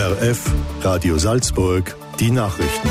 ORF, Radio Salzburg, die Nachrichten.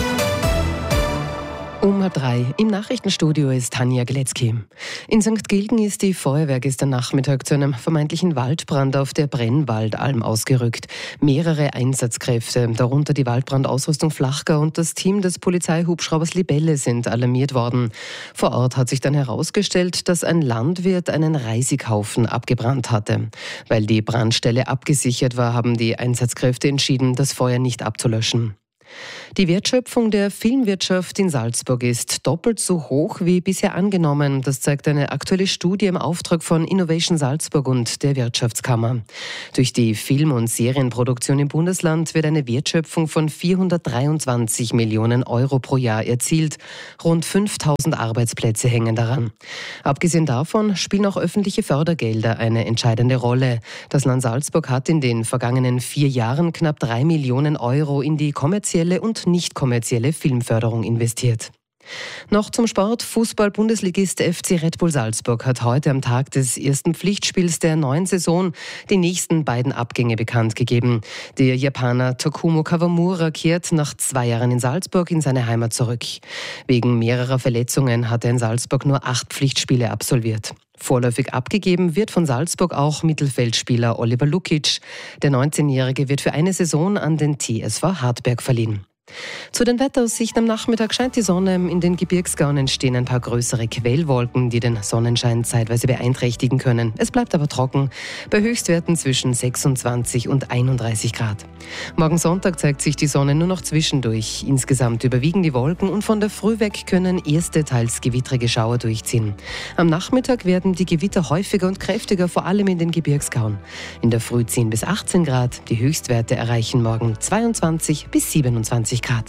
Um 3 im Nachrichtenstudio ist Tanja Gletzky. In St. Gilgen ist die Feuerwehr gestern Nachmittag zu einem vermeintlichen Waldbrand auf der Brennwaldalm ausgerückt. Mehrere Einsatzkräfte, darunter die Waldbrandausrüstung Flachgau und das Team des Polizeihubschraubers Libelle, sind alarmiert worden. Vor Ort hat sich dann herausgestellt, dass ein Landwirt einen Reisighaufen abgebrannt hatte. Weil die Brandstelle abgesichert war, haben die Einsatzkräfte entschieden, das Feuer nicht abzulöschen. Die Wertschöpfung der Filmwirtschaft in Salzburg ist doppelt so hoch wie bisher angenommen. Das zeigt eine aktuelle Studie im Auftrag von Innovation Salzburg und der Wirtschaftskammer. Durch die Film- und Serienproduktion im Bundesland wird eine Wertschöpfung von 423 Millionen Euro pro Jahr erzielt. Rund 5000 Arbeitsplätze hängen daran. Abgesehen davon spielen auch öffentliche Fördergelder eine entscheidende Rolle. Das Land Salzburg hat in den vergangenen 4 Jahren knapp 3 Millionen Euro in die kommerzielle und nicht kommerzielle Filmförderung investiert. Noch zum Sport. Fußball-Bundesligist FC Red Bull Salzburg hat heute am Tag des ersten Pflichtspiels der neuen Saison die nächsten beiden Abgänge bekannt gegeben. Der Japaner Takumo Kawamura kehrt nach 2 Jahren in Salzburg in seine Heimat zurück. Wegen mehrerer Verletzungen hat er in Salzburg nur 8 Pflichtspiele absolviert. Vorläufig abgegeben wird von Salzburg auch Mittelfeldspieler Oliver Lukic. Der 19-Jährige wird für eine Saison an den TSV Hartberg verliehen. Zu den Wetteraussichten: am Nachmittag scheint die Sonne. In den Gebirgsgaunen entstehen ein paar größere Quellwolken, die den Sonnenschein zeitweise beeinträchtigen können. Es bleibt aber trocken, bei Höchstwerten zwischen 26 und 31 Grad. Morgen Sonntag zeigt sich die Sonne nur noch zwischendurch. Insgesamt überwiegen die Wolken und von der Früh weg können erste, teils gewittrige Schauer durchziehen. Am Nachmittag werden die Gewitter häufiger und kräftiger, vor allem in den Gebirgsgauen. In der Früh 10 bis 18 Grad. Die Höchstwerte erreichen morgen 22 bis 27 Grad.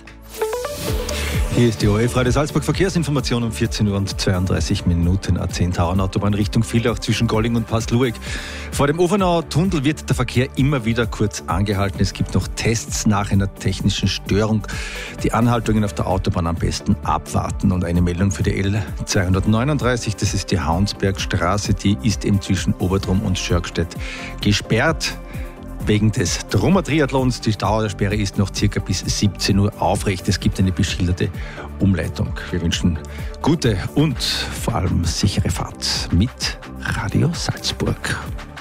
Hier ist die ORF Radio Salzburg Verkehrsinformation um 14 Uhr und 32 Minuten. A10 Tauernautobahn Richtung Villach zwischen Golling und Paslueck. Vor dem Ofenauer Tunnel wird der Verkehr immer wieder kurz angehalten. Es gibt noch Tests nach einer technischen Störung. Die Anhaltungen auf der Autobahn am besten abwarten. Und eine Meldung für die L239, das ist die Haunsbergstraße, die ist eben zwischen Obertrum und Schörgstedt gesperrt. Wegen des Trummer-Triathlons. Die Dauer der Sperre ist noch circa bis 17 Uhr aufrecht. Es gibt eine beschilderte Umleitung. Wir wünschen gute und vor allem sichere Fahrt mit Radio Salzburg.